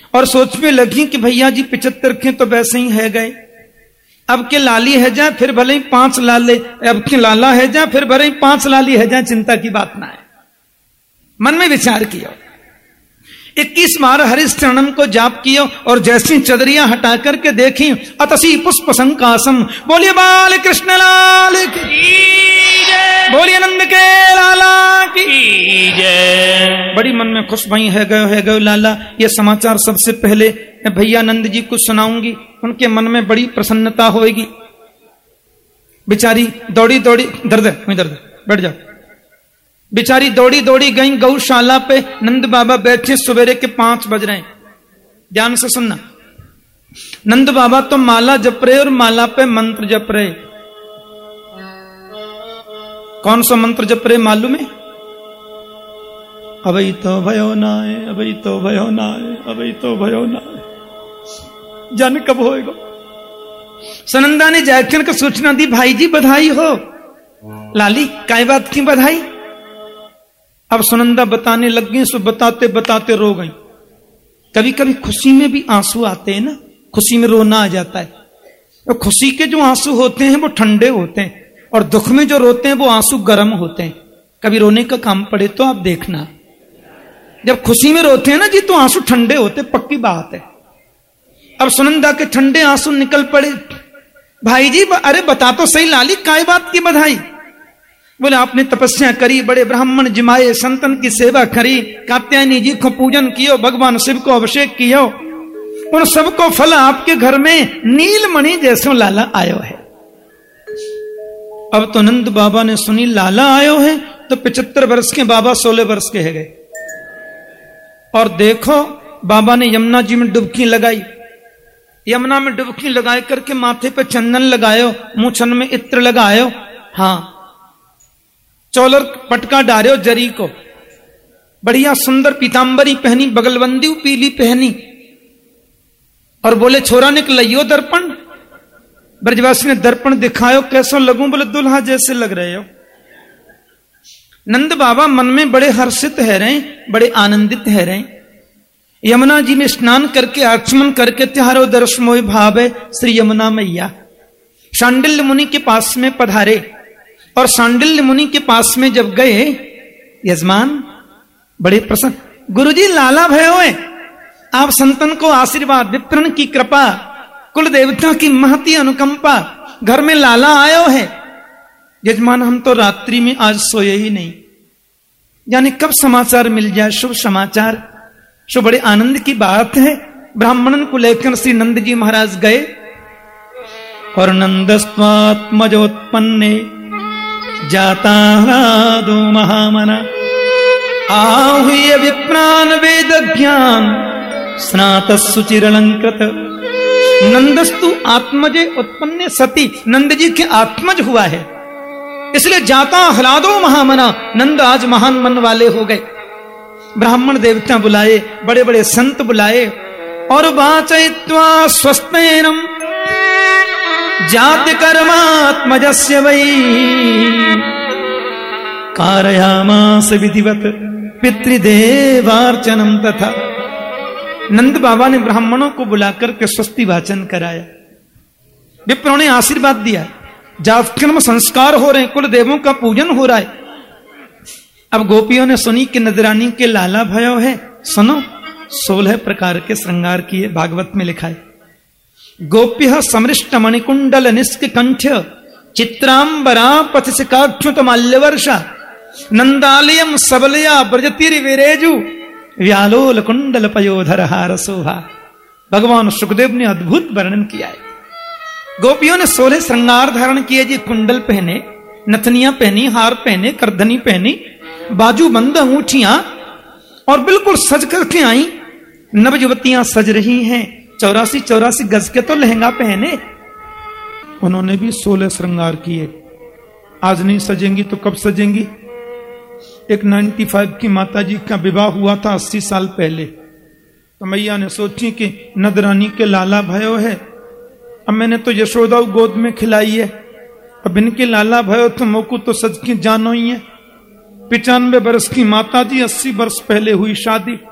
और सोच में लगी कि भैया जी 75 के तो वैसे ही है गए, अब के लाली है जाए फिर भले ही 5 लाले, अब के लाला है जाए फिर भले ही 5 लाली है जाए, चिंता की बात ना है। मन में विचार किया, 21 बार हरिश चरणम को जाप किया और जैसी चदरियां हटा करके देखी, अतसी पुष्प संकासम। बोलिए बाल कृष्ण लाल की जय, बोलिए नंद के लाला की जय। बड़ी मन में खुश भई, है गयो लाला। ये समाचार सबसे पहले मैं भैया नंद जी को सुनाऊंगी, उनके मन में बड़ी प्रसन्नता होगी। बेचारी दौड़ी दर्द बैठ जाओ। बेचारी दौड़ी गई गौशाला पे। नंद बाबा बैठे, सवेरे के 5 बज रहे हैं। ध्यान से सुनना, नंद बाबा तो माला जप रहे और माला पे मंत्र जप रहे। कौन सा मंत्र जप रहे मालूम है? अभी तो भयो ना है, अभी तो भयो ना है, अभी तो भयो ना है, जाने कब होएगा। सुनंदा ने जाकर को सूचना दी, भाई जी बधाई हो। लाली काय बात की बधाई? अब सुनंदा बताने लग गई, सो बताते बताते रो गई। कभी कभी खुशी में भी आंसू आते हैं ना, खुशी में रोना आ जाता है। तो खुशी के जो आंसू होते हैं वो ठंडे होते हैं, और दुख में जो रोते हैं वो आंसू गर्म होते हैं। कभी रोने का काम पड़े तो आप देखना, जब खुशी में रोते हैं ना जी तो आंसू ठंडे होते, पक्की बात है। अब सुनंदा के ठंडे आंसू निकल पड़े। भाई जी अरे बता तो सही लाली, काय बात की बधाई? बोले आपने तपस्या करी, बड़े ब्राह्मण जिमाए, संतन की सेवा करी, कात्यायनी जी को पूजन कियो, भगवान शिव को अभिषेक कियो, उन सबको फल आपके घर में नीलमणि जैसो लाला आयो है। अब तो नंद बाबा ने सुनी लाला आयो है, तो 75 वर्ष के बाबा 16 वर्ष के है गए। और देखो बाबा ने यमुना जी में डुबकी लगाई, यमुना में डुबकी लगाए करके माथे पे चंदन लगायो, मूछन में इत्र लगायो, हाँ चौलर पटका डार्यो जरी को, बढ़िया सुंदर पीतांबरी पहनी, बगलबंदी पीली पहनी, और बोले छोरा निकलियो दर्पण। ब्रजवासी ने दर्पण दिखायो, कैसो लगूं? बोले दुल्हा जैसे लग रहे हो। नंद बाबा मन में बड़े हर्षित है रहे, बड़े आनंदित है रहे। यमुना जी में स्नान करके आचमन करके त्यारो दर्श मोहि भावे श्री यमुना मैया। शांडिल्य मुनि के पास में पधारे, और शांडिल्य मुनि के पास में जब गए, यजमान बड़े प्रसन्न, गुरुजी लाला भयो है, आप संतन को आशीर्वाद, विप्रण की कृपा, कुल देवता की महती अनुकंपा, घर में लाला आयो है। यजमान हम तो रात्रि में आज सोए ही नहीं, यानी कब समाचार मिल जाए, शुभ समाचार। सो बड़े आनंद की बात है। ब्राह्मणन को लेकर श्री नंद जी महाराज गए, और नंदस्त्वात्मजोत्पन्ने जातारादो महामना आहूय विप्रान वेद ज्ञान स्नात सुचिरलंकृत। नंदस्तु आत्मजे उत्पन्ने सती, नंद जी के आत्मज हुआ है, इसलिए जाता ह्लादो महामना, नंद आज महान मन वाले हो गए। ब्राह्मण देवता बुलाए, बड़े बड़े संत बुलाए, और वाचयित्वा स्वस्तेनम जाति कर्मात्मजस्य वै कारयामास विधिवत पितृदेवार्चनम तथा। नंद बाबा ने ब्राह्मणों को बुलाकर के स्वस्ति वाचन कराया, विप्रों ने आशीर्वाद दिया, जातकर्म संस्कार हो रहे हैं, कुल देवों का पूजन हो रहा है। अब गोपियों ने सुनी कि नजरानी के लाला भयो है। सुनो, 16 प्रकार के श्रृंगार किए, भागवत में लिखा है। गोप्य समृष्ट मणिकुंडल निष्क कंठ्य चित्रांबरा पथिकाक्षुत माल्यवर्षा नंदालयम सबलया ब्रजतिर विरेजु व्यालोल कुंडल पयोधर हार शोभा। भगवान सुखदेव ने अद्भुत वर्णन किया है। गोपियों ने 16 श्रृंगार धारण किए जी, कुंडल पहने, नथनियां पहनी, हार पहने, करधनी पहनी, बाजू बंद अंगूठियां, और बिल्कुल सज करके आई। नवयुवतियां सज रही हैं, 84 गज के तो लहंगा पहने। उन्होंने भी 16 श्रृंगार किए। आज नहीं सजेंगी तो कब सजेंगी? एक 95 की माता जी का विवाह हुआ था 80 साल पहले, तो मैया ने सोची कि नदरानी के लाला भयो है, अब मैंने तो यशोदा गोद में खिलाई है, अब इनके लाला भयो तो मोकू तो सच की जानो ही है। 95 वर्ष की माता जी, 80 वर्ष पहले हुई शादी।